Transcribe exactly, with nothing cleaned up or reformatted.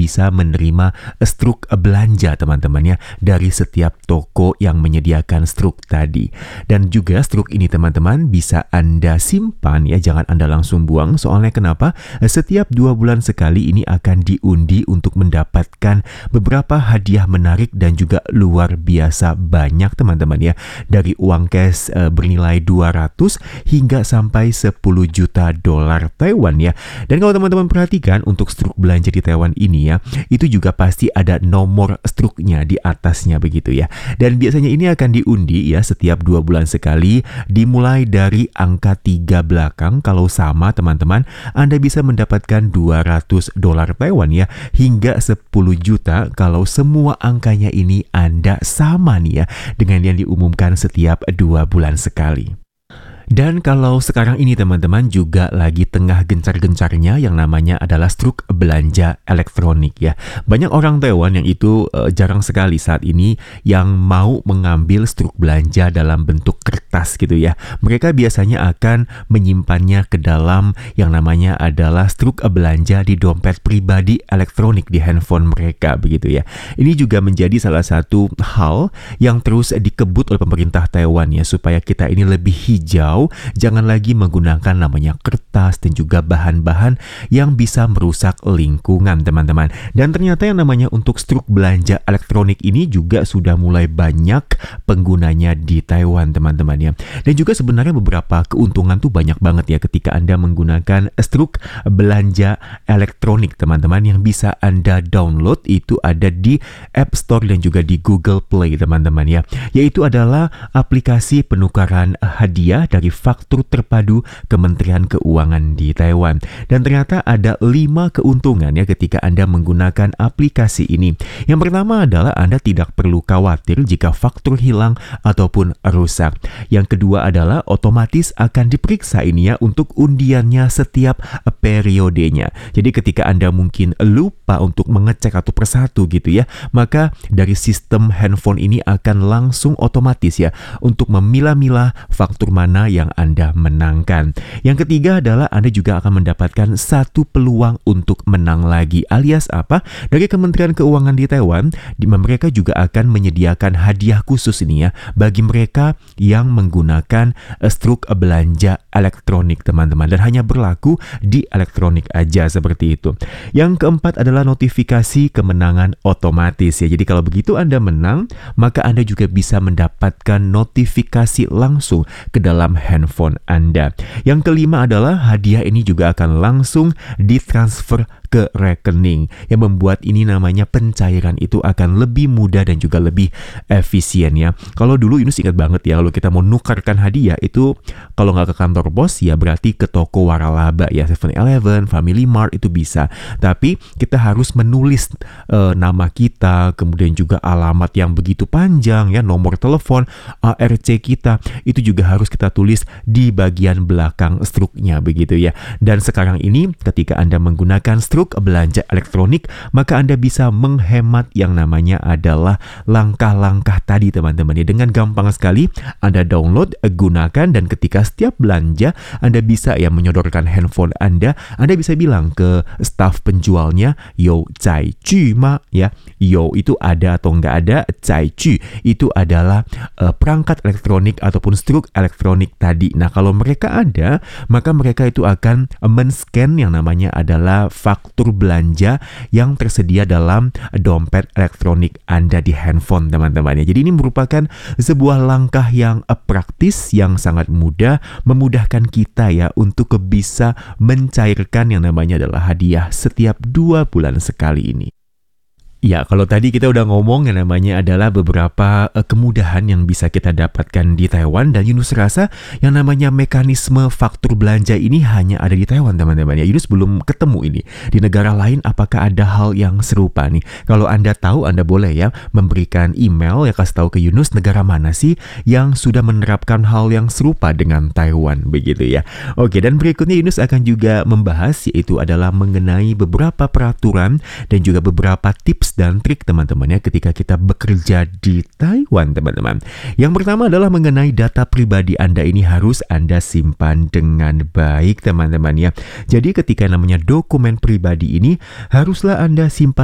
bisa menerima struk belanja teman-teman ya dari setiap toko yang menyediakan struk tadi. Dan juga struk ini teman-teman bisa Anda simpan ya, jangan Anda langsung buang. Soalnya kenapa? Setiap dua bulan sekali ini akan diundi untuk mendapatkan beberapa hadiah menarik dan juga luar biasa banyak teman-teman ya. Dari uang cash e, bernilai dua ratus hingga sampai sepuluh juta dolar Taiwan ya. Dan kalau teman-teman perhatikan untuk struk belanja di Taiwan ini ya, itu juga pasti ada nomor struknya di atasnya begitu ya. Dan biasanya ini akan diundi ya setiap dua bulan sekali, dimulai dari angka tiga belakang. Kalau sama teman-teman, Anda bisa mendapatkan dua ratus dolar Taiwan ya, hingga sepuluh juta kalau semua angkanya ini Anda sama nih ya dengan yang diumumkan setiap dua bulan sekali. Dan kalau sekarang ini teman-teman juga lagi tengah gencar-gencarnya yang namanya adalah struk belanja elektronik ya. Banyak orang Taiwan yang itu uh, jarang sekali saat ini yang mau mengambil struk belanja dalam bentuk kertas gitu ya. Mereka biasanya akan menyimpannya ke dalam yang namanya adalah struk belanja di dompet pribadi elektronik di handphone mereka begitu ya. Ini juga menjadi salah satu hal yang terus dikebut oleh pemerintah Taiwan ya, supaya kita ini lebih hijau. Jangan lagi menggunakan namanya kertas dan juga bahan-bahan yang bisa merusak lingkungan teman-teman. Dan ternyata yang namanya untuk struk belanja elektronik ini juga sudah mulai banyak penggunanya di Taiwan teman-teman ya. Dan juga sebenarnya beberapa keuntungan tuh banyak banget ya ketika Anda menggunakan struk belanja elektronik teman-teman, yang bisa Anda download itu ada di App Store dan juga di Google Play teman-teman ya. Yaitu adalah aplikasi penukaran hadiah dari faktur terpadu Kementerian Keuangan di Taiwan. Dan ternyata ada lima keuntungan ya ketika Anda menggunakan aplikasi ini. Yang pertama adalah Anda tidak perlu khawatir jika faktur hilang ataupun rusak. Yang kedua adalah otomatis akan diperiksa ini ya untuk undiannya setiap periodenya. Jadi ketika Anda mungkin lupa untuk mengecek satu persatu gitu ya, maka dari sistem handphone ini akan langsung otomatis ya untuk memilah-milah faktur mana yang Anda menangkan. Yang ketiga adalah Anda juga akan mendapatkan satu peluang untuk menang lagi, alias apa? Dari Kementerian Keuangan di Taiwan, di mereka juga akan menyediakan hadiah khusus ini ya bagi mereka yang menggunakan struk belanja elektronik teman-teman, dan hanya berlaku di elektronik aja seperti itu. Yang keempat adalah notifikasi kemenangan otomatis ya. Jadi kalau begitu Anda menang, maka Anda juga bisa mendapatkan notifikasi langsung ke dalam handphone Anda. Yang kelima adalah hadiah ini juga akan langsung ditransfer ke rekening, yang membuat ini namanya pencairan itu akan lebih mudah dan juga lebih efisien ya. Kalau dulu Yunus ingat banget ya, kalau kita mau nukarkan hadiah itu kalau nggak ke kantor pos ya berarti ke toko waralaba ya, seven eleven, Family Mart itu bisa. Tapi kita harus menulis e, nama kita, kemudian juga alamat yang begitu panjang ya, nomor telepon, A R C kita itu juga harus kita tulis di bagian belakang struknya begitu ya. Dan sekarang ini ketika Anda menggunakan struk belanja elektronik, maka Anda bisa menghemat yang namanya adalah langkah-langkah tadi teman-teman ya. Dengan gampang sekali Anda download, gunakan, dan ketika setiap belanja Anda bisa ya menyodorkan handphone Anda. Anda bisa bilang ke staf penjualnya, yo cai cu ma ya. Yo itu ada atau enggak ada, cai cu itu adalah uh, perangkat elektronik ataupun struk elektronik tadi. Nah kalau mereka ada, maka mereka itu akan men-scan yang namanya adalah faktur belanja yang tersedia dalam dompet elektronik Anda di handphone teman-teman ya. Jadi ini merupakan sebuah langkah yang uh, praktis, yang sangat mudah, memudahkan kita ya untuk bisa mencairkan yang namanya adalah hadiah setiap dua bulan sekali ini. Ya, kalau tadi kita udah ngomong yang namanya adalah beberapa uh, kemudahan yang bisa kita dapatkan di Taiwan, dan Yunus rasa yang namanya mekanisme faktur belanja ini hanya ada di Taiwan teman-teman ya. Yunus belum ketemu ini di negara lain, apakah ada hal yang serupa nih. Kalau Anda tahu, Anda boleh ya memberikan email ya, kasih tahu ke Yunus negara mana sih yang sudah menerapkan hal yang serupa dengan Taiwan begitu ya. Oke, dan berikutnya Yunus akan juga membahas yaitu adalah mengenai beberapa peraturan dan juga beberapa tips dan trik teman-teman ya ketika kita bekerja di Taiwan teman-teman. Yang pertama adalah mengenai data pribadi Anda ini harus Anda simpan dengan baik teman-teman ya. Jadi ketika namanya dokumen pribadi ini haruslah Anda simpan